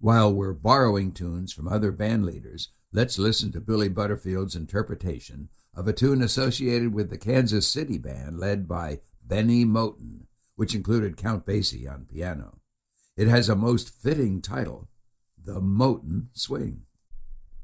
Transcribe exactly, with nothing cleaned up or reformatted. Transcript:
While we're borrowing tunes from other band leaders, let's listen to Billy Butterfield's interpretation of a tune associated with the Kansas City Band led by Benny Moten, which included Count Basie on piano. It has a most fitting title, The Moten Swing.